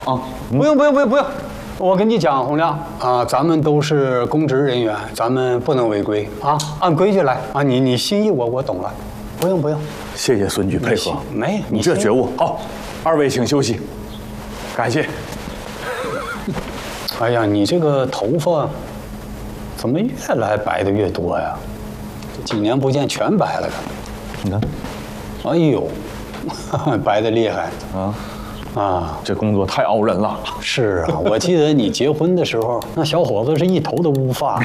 啊， 不用，我跟你讲，洪亮啊，咱们都是公职人员，咱们不能违规啊，按规矩来啊。你心意我懂了，不用。 谢谢孙局配合。 没， 你这觉悟好。二位请休息，感谢。 哎呀，你这个头发怎么越来白的越多呀？这几年不见全白了， 你看， 哎呦，白的厉害啊！ 这工作太熬人了。 是啊，我记得你结婚的时候，那小伙子是一头的乌发。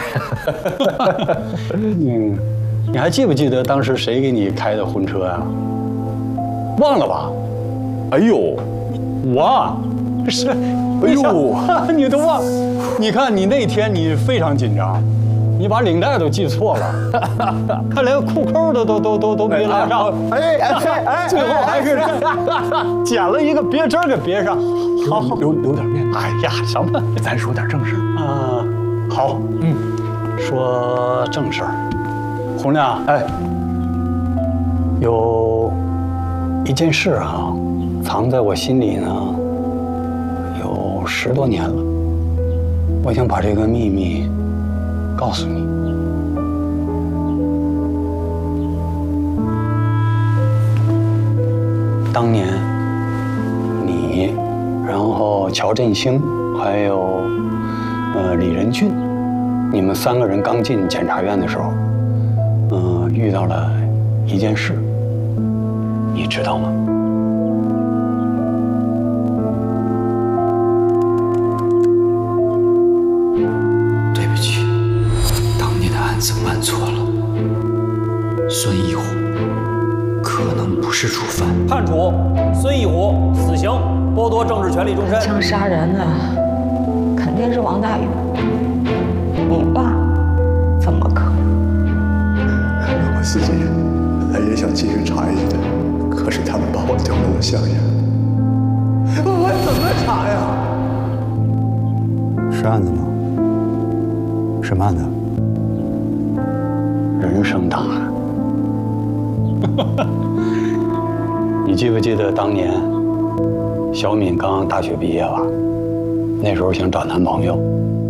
你还记不记得当时谁给你开的婚车呀？忘了吧？ 哎呦， 我是，哎呦，你都忘？你看你那天你非常紧张，你把领带都系错了，他连裤扣的都没拉上，最后还是剪了一个别针给别上，好留点面子。 哎呀，什么？ 咱说点正事啊。好，说正事儿。洪亮，有一件事啊，藏在我心里呢，有10多年了。我想把这个秘密告诉你。当年你，然后乔振兴，还有李仁俊，你们3个人刚进检察院的时候，遇到了一件事，你知道吗？ 对不起，当年的案子办错了，孙一虎可能不是主犯。 判处孙一虎死刑，剥夺政治权利终身。 枪杀人的肯定是王大宇，你爸怎么可能？ 我自己也想继续查一下，可是他们把我调到了襄阳，我怎么查呀？ 是案子吗？什么案子？人生档案。你记不记得当年小敏刚大学毕业吧？那时候想找男朋友，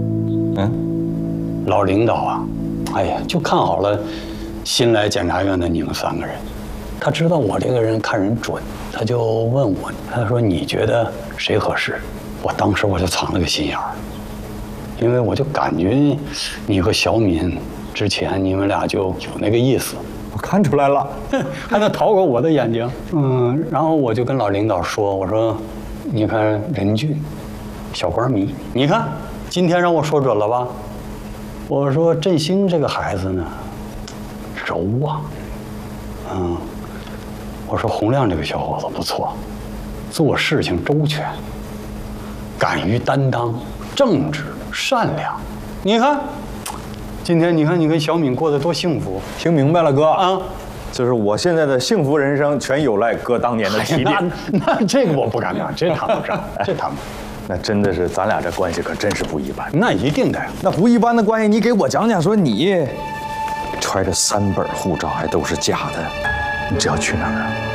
老领导啊，哎呀，就看好了新来检察院的你们3个人。他知道我这个人看人准，他就问我，他说你觉得谁合适？我当时我就藏了个心眼儿，因为我就感觉你和小敏之前你们俩就有那个意思。 我看出来了， 还能逃过我的眼睛。然后我就跟老领导说，我说，你看任俊，小官迷，你看今天让我说准了吧？我说振兴这个孩子呢，柔啊，我说洪亮这个小伙子不错，做事情周全，敢于担当，正直善良。你看，今天你看你跟小敏过得多幸福。 听明白了，哥啊， 就是我现在的幸福人生全有赖哥当年的提点。 那这个我不敢当，这谈不上，这谈不上。 那真的是咱俩这关系可真是不一般。 那一定的呀。 那不一般的关系，你给我讲讲，说你揣着3本护照还都是假的，你这要去哪儿啊？